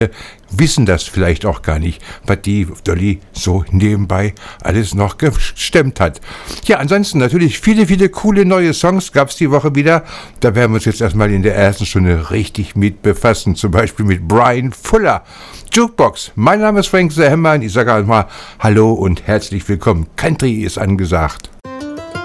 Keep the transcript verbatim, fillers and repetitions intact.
wissen das vielleicht auch gar nicht, was die Dolly so nebenbei alles noch gestemmt hat. Ja, ansonsten natürlich viele, viele coole neue Songs gab es die Woche wieder. Da werden wir uns jetzt erstmal in der ersten Stunde richtig mit befassen. Zum Beispiel mit Brian Fuller. Jukebox. Mein Name ist Frank the Hammer und ich sage einmal Hallo und herzlich willkommen. Country ist angesagt.